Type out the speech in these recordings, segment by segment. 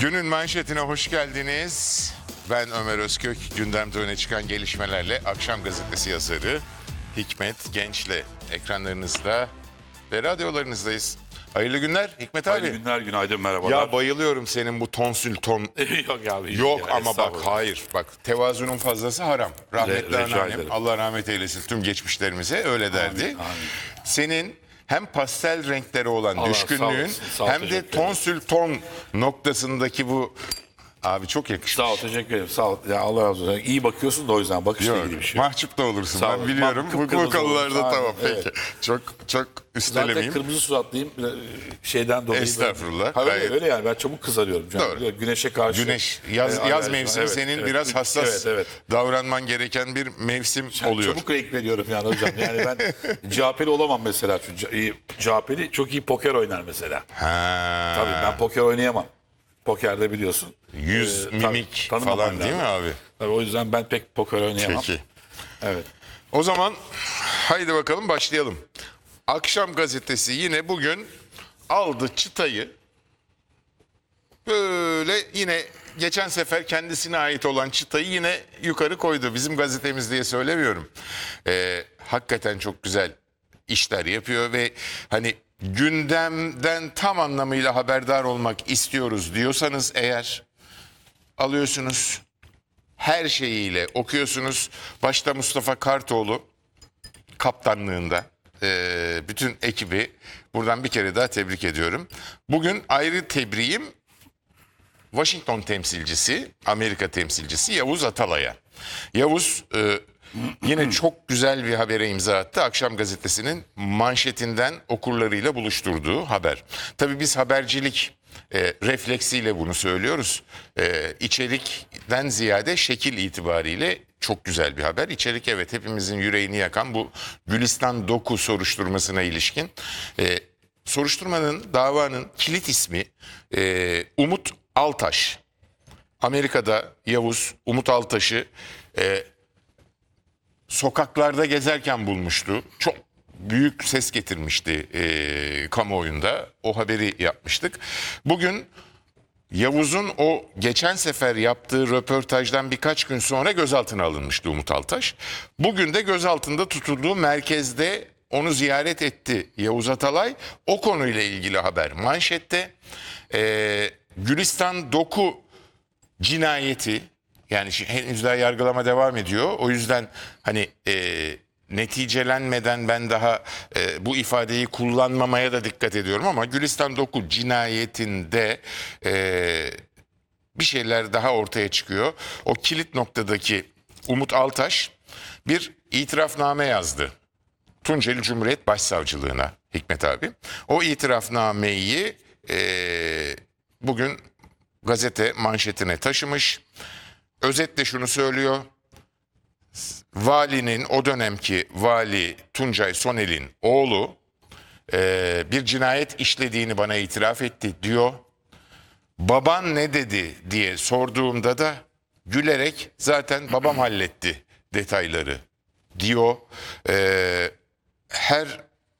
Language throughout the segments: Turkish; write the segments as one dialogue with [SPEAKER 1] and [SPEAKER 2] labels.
[SPEAKER 1] Günün manşetine hoş geldiniz. Ben Ömer Özkök. Gündemde öne çıkan gelişmelerle Akşam Gazetesi yazarı Hikmet Genç'le ekranlarınızda ve radyolarınızdayız. Hayırlı günler Hikmet abi.
[SPEAKER 2] Hayırlı günler, günaydın, merhabalar.
[SPEAKER 1] Ya bayılıyorum senin bu tonsül ton.
[SPEAKER 2] Yok abi.
[SPEAKER 1] Yok ama bak hayır. Bak tevazunun fazlası haram. Rahmetli
[SPEAKER 2] Rica
[SPEAKER 1] anneannem
[SPEAKER 2] ederim.
[SPEAKER 1] Allah rahmet eylesin tüm geçmişlerimize öyle derdi.
[SPEAKER 2] Amin.
[SPEAKER 1] Senin hem pastel renkleri olan
[SPEAKER 2] Allah sağ
[SPEAKER 1] düşkünlüğün
[SPEAKER 2] olsun, sağ ol,
[SPEAKER 1] hem de
[SPEAKER 2] teşekkür ederim.
[SPEAKER 1] tonsül ton noktasındaki bu abi çok yakışmış.
[SPEAKER 2] Sağ ol, teşekkür ederim. Sağ ol. Ya Allah razı olsun. İyi bakıyorsun da o yüzden bakışla
[SPEAKER 1] Yok,
[SPEAKER 2] ilgili bir şey.
[SPEAKER 1] mahcup da olursun.
[SPEAKER 2] Sağ
[SPEAKER 1] Ben
[SPEAKER 2] ol.
[SPEAKER 1] biliyorum.
[SPEAKER 2] Bak,
[SPEAKER 1] Bu
[SPEAKER 2] kıpkırmızı
[SPEAKER 1] konularda
[SPEAKER 2] olursun.
[SPEAKER 1] tamam
[SPEAKER 2] Aynen,
[SPEAKER 1] peki.
[SPEAKER 2] evet.
[SPEAKER 1] Çok
[SPEAKER 2] Zaten
[SPEAKER 1] üstelemeyeyim.
[SPEAKER 2] kırmızı suratlıyım. Şeyden dolayı.
[SPEAKER 1] Estağfurullah,
[SPEAKER 2] Ha,
[SPEAKER 1] gayet.
[SPEAKER 2] öyle yani ben çabuk kızarıyorum.
[SPEAKER 1] Doğru.
[SPEAKER 2] Güneşe karşı.
[SPEAKER 1] Güneş, yaz
[SPEAKER 2] alerjim.
[SPEAKER 1] mevsimi
[SPEAKER 2] Evet,
[SPEAKER 1] senin
[SPEAKER 2] evet.
[SPEAKER 1] biraz hassas
[SPEAKER 2] Evet.
[SPEAKER 1] davranman gereken bir mevsim
[SPEAKER 2] Yani
[SPEAKER 1] oluyor.
[SPEAKER 2] çabuk renk veriyorum yani hocam. Yani ben CHP'li olamam mesela. Çünkü CHP'li çok iyi poker oynar mesela.
[SPEAKER 1] Ha.
[SPEAKER 2] Tabii ben poker oynayamam. Pokerde biliyorsun.
[SPEAKER 1] Yüz,
[SPEAKER 2] tabii,
[SPEAKER 1] mimik
[SPEAKER 2] tanımaman
[SPEAKER 1] falan değil mi
[SPEAKER 2] lazım.
[SPEAKER 1] abi?
[SPEAKER 2] Tabii o yüzden ben pek poker oynayamam.
[SPEAKER 1] Peki.
[SPEAKER 2] Evet.
[SPEAKER 1] O zaman haydi bakalım başlayalım. Akşam Gazetesi yine bugün aldı çıtayı. Böyle yine geçen sefer kendisine ait olan çıtayı yine yukarı koydu. Bizim gazetemiz diye söylemiyorum. Hakikaten çok güzel işler yapıyor ve hani gündemden tam anlamıyla haberdar olmak istiyoruz diyorsanız eğer alıyorsunuz. Her şeyiyle okuyorsunuz. Başta Mustafa Kartoğlu kaptanlığında bütün ekibi buradan bir kere daha tebrik ediyorum. Bugün ayrı tebriğim Washington temsilcisi, Amerika temsilcisi Yavuz Atalay'a. Yavuz yine çok güzel bir habere imza attı. Akşam Gazetesi'nin manşetinden okurlarıyla buluşturduğu haber. Tabii biz habercilik refleksiyle bunu söylüyoruz. İçerikten ziyade şekil itibariyle çok güzel bir haber. İçerik evet hepimizin yüreğini yakan bu Gülistan Doku soruşturmasına ilişkin. Soruşturmanın, davanın kilit ismi Umut Altaş. Amerika'da Yavuz Umut Altaş'ı sokaklarda gezerken bulmuştu. Çok büyük ses getirmişti kamuoyunda. O haberi yapmıştık. Bugün Yavuz'un o geçen sefer yaptığı röportajdan birkaç gün sonra gözaltına alınmıştı Umut Altaş. Bugün de gözaltında tutulduğu merkezde onu ziyaret etti Yavuz Atalay. O konuyla ilgili haber manşette. Gülistan Doku cinayeti yani henüz daha yargılama devam ediyor. O yüzden hani neticelenmeden ben daha bu ifadeyi kullanmamaya da dikkat ediyorum ama Gülistan Doku cinayetinde bir şeyler daha ortaya çıkıyor. O kilit noktadaki Umut Altaş bir itirafname yazdı. Tunceli Cumhuriyet Başsavcılığına Hikmet abi. O itirafnameyi bugün gazete manşetine taşımış. Özetle şunu söylüyor. Valinin o dönemki vali Tuncay Sonel'in oğlu bir cinayet işlediğini bana itiraf etti diyor. Baban ne dedi diye sorduğumda da gülerek zaten babam halletti detayları diyor. Her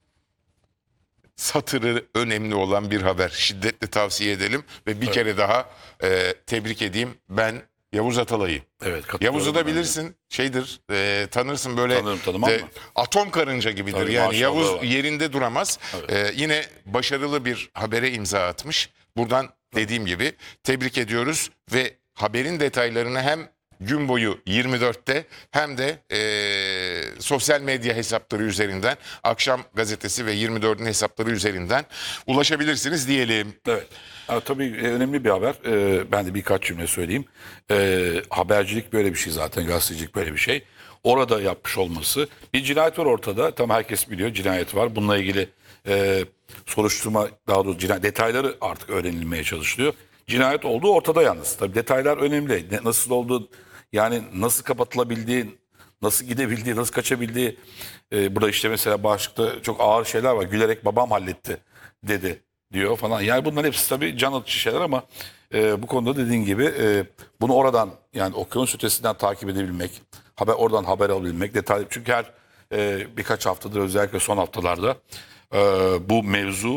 [SPEAKER 1] satırı önemli olan bir haber. Şiddetle tavsiye edelim ve bir kere daha tebrik edeyim. Ben Yavuz Atalay'ı.
[SPEAKER 2] Evet, katılıyorum
[SPEAKER 1] Yavuz'u da
[SPEAKER 2] ben de.
[SPEAKER 1] bilirsin. Şeydir, tanırsın böyle.
[SPEAKER 2] Tanırım, tanımam mı?
[SPEAKER 1] Atom karınca gibidir.
[SPEAKER 2] Tabii,
[SPEAKER 1] yani
[SPEAKER 2] maşallah
[SPEAKER 1] Yavuz
[SPEAKER 2] var.
[SPEAKER 1] yerinde duramaz. Yine başarılı bir habere imza atmış. Buradan dediğim gibi tebrik ediyoruz ve haberin detaylarını hem gün boyu 24'te hem de sosyal medya hesapları üzerinden Akşam Gazetesi ve 24'ün hesapları üzerinden ulaşabilirsiniz diyelim.
[SPEAKER 2] Evet. Tabii önemli bir haber. Ben de birkaç cümle söyleyeyim. Habercilik böyle bir şey zaten, gazetecilik böyle bir şey. Orada yapmış olması. Bir cinayet var ortada. Tam herkes biliyor cinayet var. Bununla ilgili soruşturma, daha doğrusu detayları artık öğrenilmeye çalışılıyor. Cinayet olduğu ortada yalnız. Tabii detaylar önemli. Nasıl olduğu, yani nasıl kapatılabildiği, nasıl gidebildiği, nasıl kaçabildiği. Burada işte mesela başlıkta çok ağır şeyler var. Gülerek babam halletti dedi diyor falan. Yani bunların hepsi tabii can atıcı şeyler ama bu konuda dediğin gibi bunu oradan, yani okyanus ötesinden takip edebilmek, oradan haber alabilmek, detaylı. Çünkü her birkaç haftadır, özellikle son haftalarda bu mevzu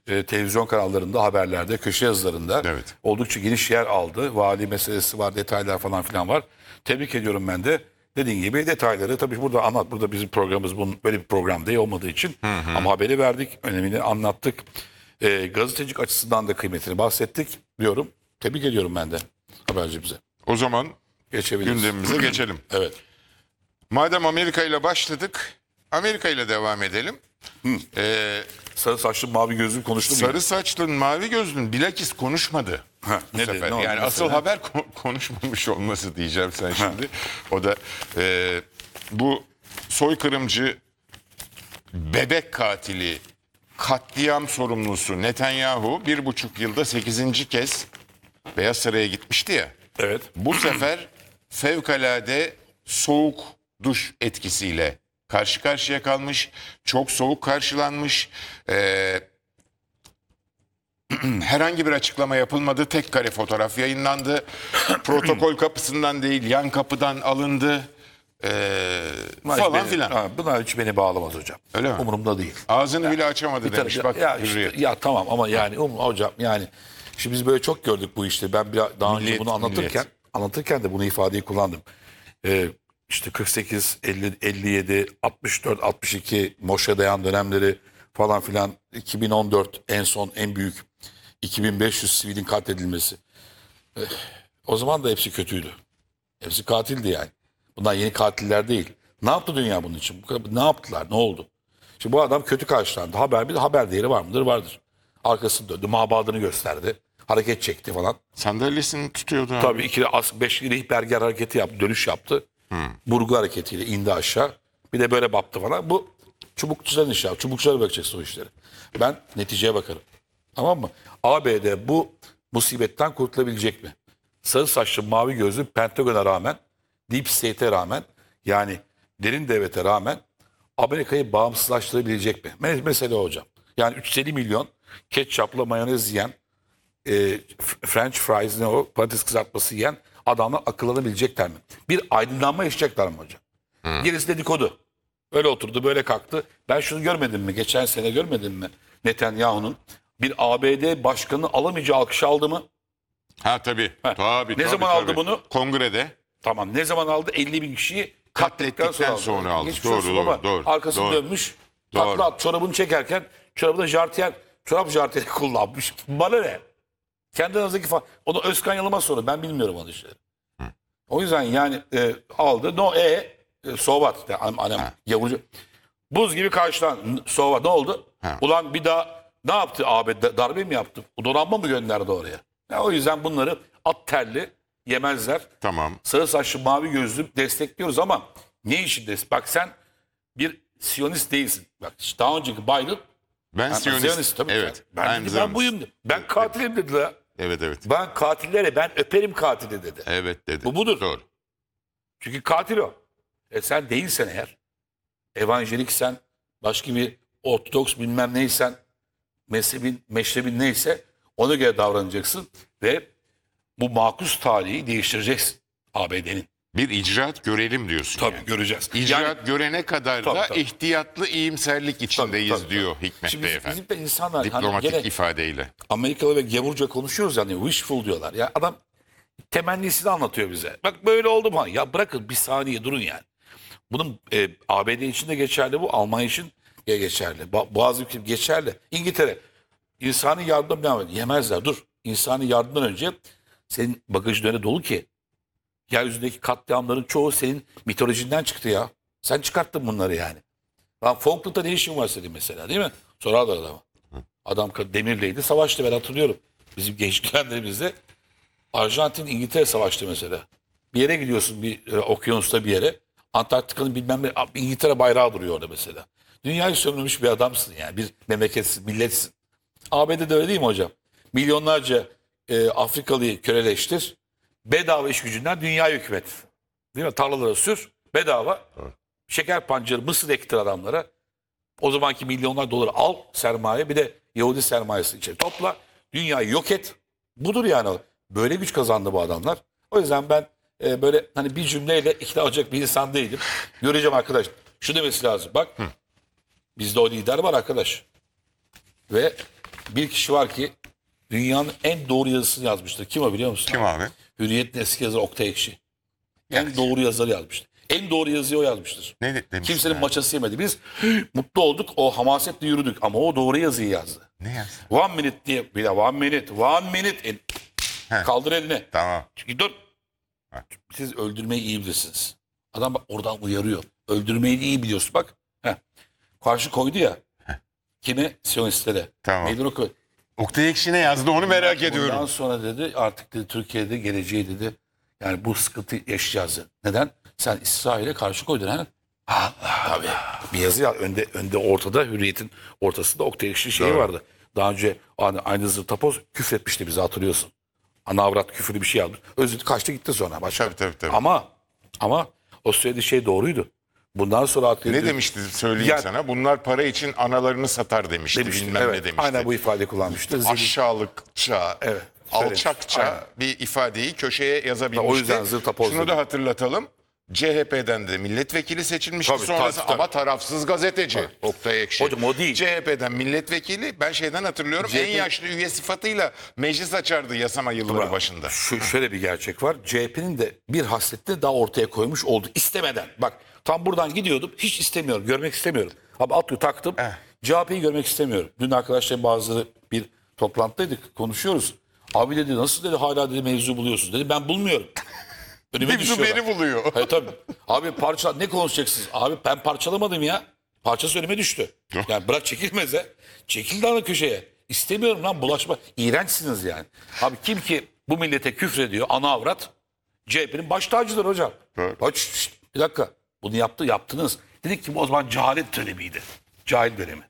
[SPEAKER 2] televizyon kanallarında, haberlerde, köşe yazılarında
[SPEAKER 1] Evet.
[SPEAKER 2] oldukça geniş yer aldı. Vali meselesi var, detaylar falan filan var. Tebrik ediyorum ben de. Dediğin gibi detayları tabii burada anlat. Burada bizim programımız bunun böyle bir program değil olmadığı için. Ama haberi verdik, önemini anlattık. Gazetecilik açısından da kıymetini bahsettik diyorum. Tebrik ediyorum ben de habercimize.
[SPEAKER 1] O zaman
[SPEAKER 2] Geçebiliriz.
[SPEAKER 1] gündemimize geçelim.
[SPEAKER 2] Evet.
[SPEAKER 1] Madem Amerika ile başladık, Amerika ile devam edelim.
[SPEAKER 2] Sarı saçlı mavi gözlü konuştu mu?
[SPEAKER 1] Sarı saçlın, mavi gözlün bilakis konuşmadı.
[SPEAKER 2] Ha,
[SPEAKER 1] Bu
[SPEAKER 2] ne dedi?
[SPEAKER 1] sefer.
[SPEAKER 2] Ne oldu
[SPEAKER 1] Yani
[SPEAKER 2] mesela?
[SPEAKER 1] asıl haber konuşmamış olması diyeceğim sen şimdi. O da bu soykırımcı bebek katili, katliam sorumlusu Netanyahu 1,5 yılda 8. kez Beyaz Saray'a gitmişti ya.
[SPEAKER 2] Evet.
[SPEAKER 1] Bu sefer fevkalade soğuk duş etkisiyle karşı karşıya kalmış. Çok soğuk karşılanmış. Herhangi bir açıklama yapılmadı. Tek kare fotoğraf yayınlandı. Protokol kapısından değil, yan kapıdan alındı. Falan filan.
[SPEAKER 2] Bunlar hiç beni bağlamaz hocam.
[SPEAKER 1] Öyle mi?
[SPEAKER 2] Umurumda değil.
[SPEAKER 1] Ağzını bile açamadı
[SPEAKER 2] Tabii,
[SPEAKER 1] demiş. Bak
[SPEAKER 2] ya, işte,
[SPEAKER 1] Hürriyet.
[SPEAKER 2] ya tamam ama yani hocam yani şimdi biz böyle çok gördük bu işte. Ben daha önce
[SPEAKER 1] Milliyet,
[SPEAKER 2] bunu anlatırken de bunu ifadeyi kullandım. İşte 48, 50, 57, 64, 62 Moşe Dayan dönemleri falan filan 2014 en son en büyük 2500 sivilin katledilmesi. O zaman da hepsi kötüydü. Hepsi katildi yani. Bunlar yeni katiller değil. Ne yaptı dünya bunun için? Ne yaptılar? Ne oldu? Şimdi bu adam kötü karşılandı. Bir de haber değeri var mıdır? Vardır. Arkasını döndü. Mabadını gösterdi. Hareket çekti falan.
[SPEAKER 1] Sandalyesini tutuyordu abi.
[SPEAKER 2] Tabii 5'li hiperger hareketi yaptı. Dönüş yaptı. Burgu hareketiyle indi aşağı. Bir de böyle baktı falan. Bu çubukçuların işi abi. Çubukçulara bakacaksın o işleri. Ben neticeye bakarım. Tamam mı? ABD bu musibetten kurtulabilecek mi? Sarı saçlı mavi gözlü Pentagon'a rağmen, Deep State'e rağmen, yani derin devlete rağmen Amerika'yı bağımsızlaştırabilecek mi? Mesele o hocam. Yani 350 milyon ketçapla mayonez yiyen, French fries ne o patates kızartması yiyen adamlar akıllanabilecekler mi? Bir aydınlanma yaşayacaklar mı hocam? Gerisi dedikodu. Öyle oturdu böyle kalktı. Ben şunu görmedim mi? Geçen sene görmedim mi? Netanyahu'nun bir ABD başkanı alamayacağı alkış aldı mı?
[SPEAKER 1] Ha tabii. Tabii.
[SPEAKER 2] Ne zaman aldı bunu?
[SPEAKER 1] Kongrede.
[SPEAKER 2] Tamam. Ne zaman aldı? 50 bin kişiyi
[SPEAKER 1] Katlettikten sonra aldı.
[SPEAKER 2] Geçmiş
[SPEAKER 1] Doğru,
[SPEAKER 2] olsun
[SPEAKER 1] doğru,
[SPEAKER 2] ama
[SPEAKER 1] doğru,
[SPEAKER 2] arkasını
[SPEAKER 1] doğru.
[SPEAKER 2] dönmüş.
[SPEAKER 1] Doğru.
[SPEAKER 2] Takla at çorabını çekerken çorabında çorap jartiyeri kullanmış. Bana ne? Kendi aranızdaki o da Özkan Yılmaz soru. Ben bilmiyorum o işleri. O yüzden yani aldı. So what? Yavrucu. Buz gibi karşılan. So what? Ne oldu? Ulan bir daha ne yaptı ABD? Darbe mi yaptı? Donanma mı gönderdi oraya? O yüzden bunları at terli yemezler.
[SPEAKER 1] Tamam.
[SPEAKER 2] Sarı saçlı mavi gözlü destekliyoruz ama ne için Bak sen bir Siyonist değilsin. Bak daha önceki Biden
[SPEAKER 1] Ben Siyonist.
[SPEAKER 2] tabii.
[SPEAKER 1] Evet.
[SPEAKER 2] Ben
[SPEAKER 1] Zionist.
[SPEAKER 2] buyum dedi. Ben katilim dedi la.
[SPEAKER 1] Evet.
[SPEAKER 2] Ben katillere ben öperim katili dedi.
[SPEAKER 1] Evet dedi.
[SPEAKER 2] Bu budur.
[SPEAKER 1] Doğru.
[SPEAKER 2] Çünkü katil o. Sen değilsen eğer, evanjeliksen, başka bir ortodoks bilmem neysen, meşrebin neyse ona göre davranacaksın ve bu makus tarihi değiştireceksin ABD'nin.
[SPEAKER 1] Bir icraat görelim diyorsun.
[SPEAKER 2] Tabii
[SPEAKER 1] yani.
[SPEAKER 2] göreceğiz.
[SPEAKER 1] İcraat görene kadar da
[SPEAKER 2] Tabii.
[SPEAKER 1] ihtiyatlı iyimserlik içindeyiz
[SPEAKER 2] Tabii.
[SPEAKER 1] diyor Hikmet
[SPEAKER 2] Şimdi
[SPEAKER 1] Beyefendi.
[SPEAKER 2] bizim de insanlar
[SPEAKER 1] Diplomatik
[SPEAKER 2] gene
[SPEAKER 1] ifadeyle.
[SPEAKER 2] Amerikalı ve gavurca konuşuyoruz yani wishful diyorlar. Ya adam temennisini anlatıyor bize. Bak böyle oldu mu? Ya bırakın bir saniye durun yani. Bunun ABD için de geçerli bu. Almanya için de geçerli. Bazı ülkeler geçerli. İngiltere. İnsani yardım devam ediyor. Yemezler. Dur. İnsani yardımdan önce senin bagajın öyle dolu ki. Yeryüzündeki katliamların çoğu senin mitolojinden çıktı ya. Sen çıkarttın bunları yani. Lan Falkland'da ne işin var senin mesela değil mi? Sorarlar adama. Adam demirleydi savaştı ben hatırlıyorum. Bizim gençlik dönemlerimizde Arjantin İngiltere savaştı mesela. Bir yere gidiyorsun bir okyanusta bir yere. Antarktika'nın bilmem ne İngiltere bayrağı duruyor orada mesela. Dünyayı sömürmüş bir adamsın yani. Bir memleketsin, milletsin. ABD'de öyle değil mi hocam? Milyonlarca Afrikalıyı köleleştir. Bedava iş gücünden dünyayı hükmet. Değil mi? Tarlalara sür. Bedava. Evet. Şeker pancarı, mısır ektir adamlara. O zamanki milyonlar doları al sermaye. Bir de Yahudi sermayesini içeri topla. Dünyayı yok et. Budur yani. Böyle güç kazandı bu adamlar. O yüzden ben böyle hani bir cümleyle ikna olacak bir insan değilim. Göreceğim arkadaş. Şu demesi lazım. Bak bizde o lider var arkadaş. Ve Bir kişi var ki dünyanın en doğru yazısını yazmıştır. Kim o biliyor musun?
[SPEAKER 1] Kim abi?
[SPEAKER 2] Hürriyet'in eski yazarı Oktay Ekşi. En
[SPEAKER 1] Yani.
[SPEAKER 2] doğru yazarı yazmıştır. En doğru yazıyı o yazmıştır.
[SPEAKER 1] Ne demiş?
[SPEAKER 2] Kimsenin maçası yemedi. Biz mutlu olduk, o hamasetle yürüdük ama o doğru yazıyı yazdı.
[SPEAKER 1] Ne yazdı?
[SPEAKER 2] One minute diye bir de one minute. Kaldır elini.
[SPEAKER 1] Tamam.
[SPEAKER 2] Çünkü dur. Siz öldürmeyi iyi bilirsiniz. Adam bak oradan uyarıyor. Öldürmeyi iyi biliyorsun bak. Heh. Karşı koydu ya. Kime? Siyonistlere.
[SPEAKER 1] Tamam.
[SPEAKER 2] Meydan oku.
[SPEAKER 1] Oktay Ekşi ne yazdı onu merak
[SPEAKER 2] Bundan
[SPEAKER 1] ediyorum.
[SPEAKER 2] sonra dedi artık dedi, Türkiye'de geleceği dedi. Yani bu sıkıntı yaşayacağız dedi. Neden? Sen İsrail'e karşı koydun ha? Tabii. Bir yazı ya önde ortada Hürriyet'in ortasında Oktay Ekşi şeyi
[SPEAKER 1] Doğru.
[SPEAKER 2] vardı. Daha önce aynı Zırtapoz küfretmişti bize hatırlıyorsun. Ana avrat küfürlü bir şey yazmış. Özür kaçtı gitti sonra başka.
[SPEAKER 1] Tabii.
[SPEAKER 2] Ama o söylediği şey doğruydu. Bundan sonra artık
[SPEAKER 1] Ne demişti söyleyeyim
[SPEAKER 2] Ya-
[SPEAKER 1] sana. Bunlar para için analarını satar demişti.
[SPEAKER 2] demişti.
[SPEAKER 1] Bilmem
[SPEAKER 2] Evet,
[SPEAKER 1] ne demişti.
[SPEAKER 2] aynen bu ifade kullanmıştı.
[SPEAKER 1] Aşağılıkça,
[SPEAKER 2] Evet,
[SPEAKER 1] alçakça
[SPEAKER 2] aynen.
[SPEAKER 1] bir ifadeyi köşeye yazabilmişti.
[SPEAKER 2] O yüzden zırtapoz
[SPEAKER 1] Şunu
[SPEAKER 2] dedi.
[SPEAKER 1] da hatırlatalım. CHP'den de milletvekili seçilmişti
[SPEAKER 2] Tabii,
[SPEAKER 1] sonrası
[SPEAKER 2] tabii.
[SPEAKER 1] ama tarafsız gazeteci Oktay Ekşi.
[SPEAKER 2] Hocam o değil.
[SPEAKER 1] CHP'den milletvekili ben şeyden hatırlıyorum en yaşlı üye sıfatıyla meclis açardı yasama yılları başında.
[SPEAKER 2] Şöyle bir gerçek var. CHP'nin de bir hasletini daha ortaya koymuş oldu. İstemeden. Bak tam buradan gidiyordum. Hiç istemiyorum. Görmek istemiyorum. Abi atlı taktım. CHP'yi görmek istemiyorum. Dün arkadaşlar bazıları bir toplantıdaydık. Konuşuyoruz. Abi dedi nasıl dedi hala dedi mevzu buluyorsunuz dedi. Ben bulmuyorum. Önüme
[SPEAKER 1] Mevzu
[SPEAKER 2] düşüyorlar.
[SPEAKER 1] beni buluyor.
[SPEAKER 2] Hayır tabii. Abi parça ne konuşacaksınız? Abi ben parçalamadım ya. Parçası önüme düştü. Yani bırak çekilmeze. Çekildi ana köşeye. İstemiyorum lan bulaşma. İğrençsiniz yani. Abi kim ki bu millete küfrediyor ana avrat CHP'nin baş tacıdır hocam.
[SPEAKER 1] Evet.
[SPEAKER 2] Bak, bir dakika. Bunu yaptınız. Dedik ki bu o zaman cehalet dönemiydi. Cahil dönemi.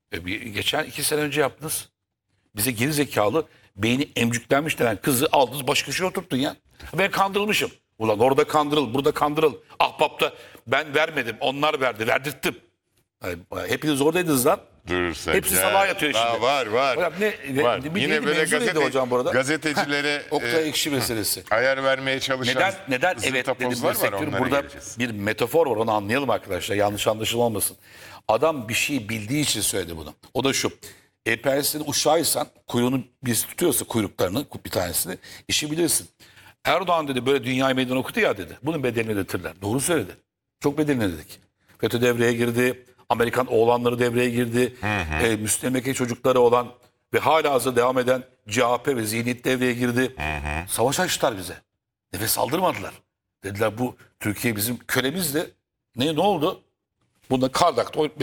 [SPEAKER 2] Geçen 2 sene önce yaptınız. Bize geri zekalı beyni emcüklenmiş denen kızı aldınız baş köşeye oturttun ya. Ben kandırılmışım. Ulan orada kandırıl, burada kandırıl. Ahbapta ben vermedim, onlar verdi, verdirttim. Yani, hepiniz oradaydınız lan.
[SPEAKER 1] Dur sen.
[SPEAKER 2] Hepsi
[SPEAKER 1] ya.
[SPEAKER 2] salağa yatıyor
[SPEAKER 1] Daha
[SPEAKER 2] şimdi.
[SPEAKER 1] var.
[SPEAKER 2] Hocam
[SPEAKER 1] Var.
[SPEAKER 2] bir
[SPEAKER 1] Yine böyle
[SPEAKER 2] mevzu neydi hocam bu arada?
[SPEAKER 1] gazetecilere
[SPEAKER 2] Oktay Ekşi meselesi.
[SPEAKER 1] ayar vermeye çalışan
[SPEAKER 2] Neden evet dedim
[SPEAKER 1] zırtapozlar
[SPEAKER 2] desek
[SPEAKER 1] var,
[SPEAKER 2] diyorum.
[SPEAKER 1] onlara
[SPEAKER 2] Burada
[SPEAKER 1] geleceğiz.
[SPEAKER 2] bir metafor var onu anlayalım arkadaşlar. Yanlış anlaşılmasın. Adam bir şey bildiği için söyledi bunu. O da şu. EPS'nin uşağıysan kuyruğunu biz tutuyorsa kuyruklarını bir tanesini işi bilirsin. Erdoğan dedi böyle dünyayı meydan okudu ya dedi. Bunun bedelini ödetirler. Doğru söyledi. Çok bedelini ödedik. FETÖ devreye girdi. Amerikan oğlanları devreye girdi. Müstemleke çocukları olan ve hala hazır devam eden CHP ve zihniyet devreye girdi. Savaş açtılar bize. Nefes aldırmadılar. Dediler bu Türkiye bizim kölemizdi. Ne oldu? Bunda Kardak hop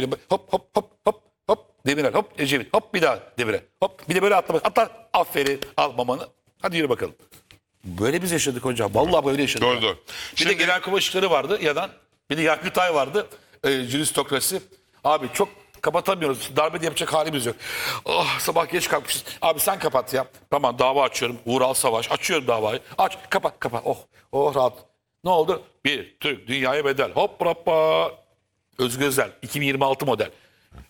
[SPEAKER 2] Demirel hop Ecevit hop bir daha Demirel hop bir de böyle atlar aferin al mamanı hadi yürü bakalım. Böyle biz yaşadık hocam. Vallahi böyle yaşadık.
[SPEAKER 1] Doğru.
[SPEAKER 2] Bir de genelkurmay işleri vardı yadan. Bir de Yargıtay vardı. Juristokrasi. Abi çok kapatamıyoruz. Darbe de yapacak halimiz yok. Oh, sabah geç kalkmışız. Abi sen kapat ya. Tamam dava açıyorum. Uğral Savaş. Açıyorum davayı. Aç kapat. Oh rahat. Ne oldu? Bir Türk dünyaya bedel. Hop hoppa. Özgür Özel 2026 model.